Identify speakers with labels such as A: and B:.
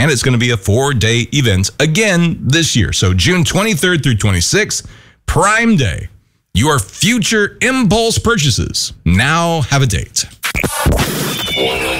A: and it's going to be a 4-day event again this year. So June 23rd through 26th, Prime Day. Your future impulse purchases now have a date.